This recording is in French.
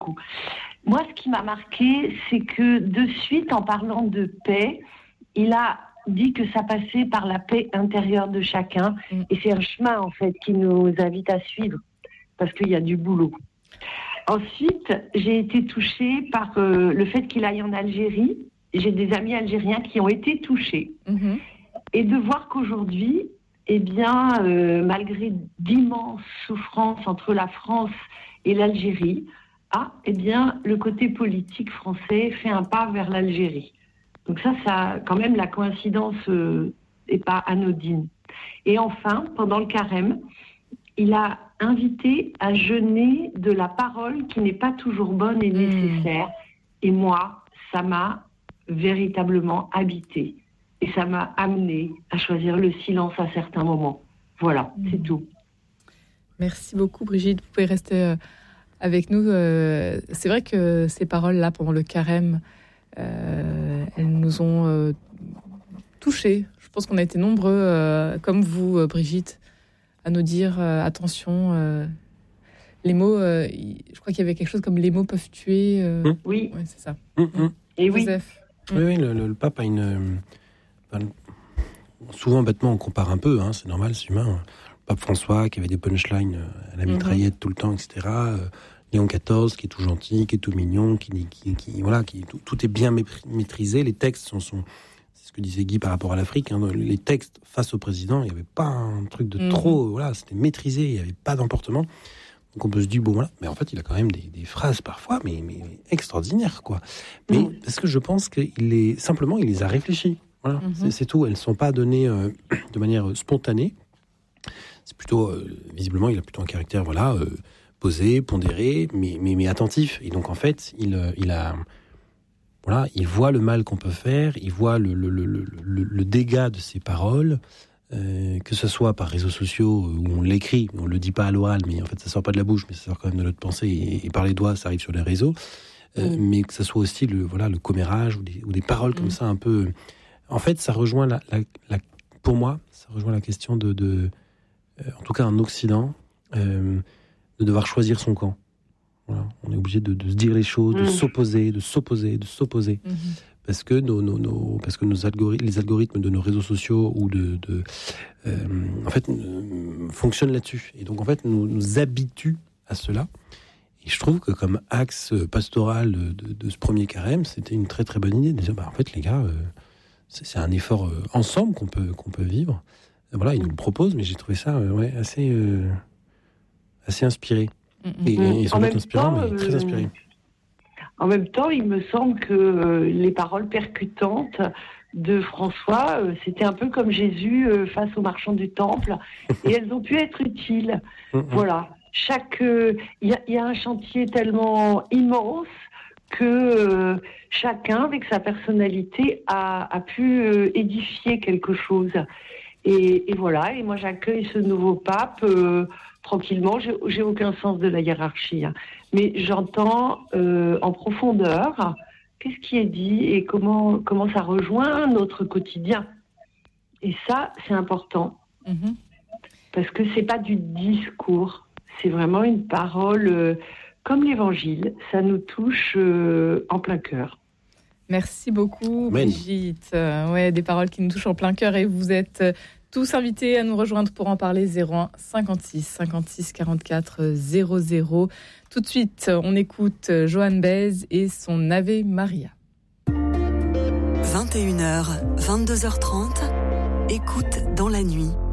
beaucoup. Moi, ce qui m'a marqué, c'est que de suite, en parlant de paix, il a dit que ça passait par la paix intérieure de chacun. Et c'est un chemin, en fait, qui nous invite à suivre, parce qu'il y a du boulot. Ensuite, j'ai été touchée par le fait qu'il aille en Algérie. J'ai des amis algériens qui ont été touchés. Et de voir qu'aujourd'hui, eh bien, malgré d'immenses souffrances entre la France et l'Algérie, eh bien, le côté politique français fait un pas vers l'Algérie. Donc ça, quand même, la coïncidence n'est pas anodine. Et enfin, pendant le carême, il a invité à jeûner de la parole qui n'est pas toujours bonne et nécessaire. Et moi, ça m'a véritablement habité. Et ça m'a amené à choisir le silence à certains moments. Voilà, c'est tout. Merci beaucoup, Brigitte. Vous pouvez rester avec nous. C'est vrai que ces paroles-là, pendant le carême, elles nous ont touchés. Je pense qu'on a été nombreux, comme vous, Brigitte, à nous dire attention. Les mots, je crois qu'il y avait quelque chose comme les mots peuvent tuer. Oui, ouais, c'est ça. Et Joseph. Oui, le pape a souvent, bêtement, on compare un peu, c'est normal, c'est humain. Le pape François, qui avait des punchlines à la mitraillette tout le temps, etc. Léon XIV, qui est tout gentil, qui est tout mignon, tout est bien maîtrisé. Les textes sont c'est ce que disait Guy par rapport à l'Afrique. Les textes face au président, il n'y avait pas un truc de trop. C'était maîtrisé, il n'y avait pas d'emportement. Donc on peut se dire, mais en fait, il a quand même des phrases parfois, mais extraordinaires, quoi. Mais parce que je pense qu'il les a réfléchies. Voilà, c'est tout. Elles ne sont pas données de manière spontanée. C'est plutôt, visiblement, il a plutôt un caractère, posé, pondéré, mais attentif. Et donc, en fait, il voit le mal qu'on peut faire, il voit le dégât de ses paroles, que ce soit par réseaux sociaux où on l'écrit, on le dit pas à l'oral, mais en fait ça sort pas de la bouche, mais ça sort quand même de notre pensée, et par les doigts ça arrive sur les réseaux, mais que ce soit aussi le commérage ou des paroles comme ça un peu. En fait, ça rejoint pour moi, ça rejoint la question de en tout cas en Occident, de devoir choisir son camp. Voilà. On est obligé de se dire les choses, de s'opposer. Parce que les algorithmes de nos réseaux sociaux fonctionnent là-dessus. Et donc, en fait, nous habituent à cela. Et je trouve que comme axe pastoral de ce premier carême, c'était une très très bonne idée de dire, en fait, les gars, c'est un effort ensemble qu'on peut vivre. Voilà, ils nous le proposent, mais j'ai trouvé ça assez inspiré. Et sans doute inspirant, mais très inspiré. En même temps, il me semble que les paroles percutantes de François, c'était un peu comme Jésus face aux marchands du temple, et elles ont pu être utiles. Voilà. Il y a un chantier tellement immense que chacun, avec sa personnalité, a pu édifier quelque chose. Et voilà. Et moi, j'accueille ce nouveau pape tranquillement. J'ai aucun sens de la hiérarchie, mais j'entends en profondeur qu'est-ce qui est dit et comment ça rejoint notre quotidien. Et ça, c'est important. Parce que c'est pas du discours, c'est vraiment une parole comme l'Évangile. Ça nous touche en plein cœur. Merci beaucoup, Brigitte. Des paroles qui nous touchent en plein cœur, et vous êtes tous invités à nous rejoindre pour en parler. 01 56 56 44 00. Tout de suite, on écoute Joan Baez et son Ave Maria. 21h, 22h30, écoute dans la nuit.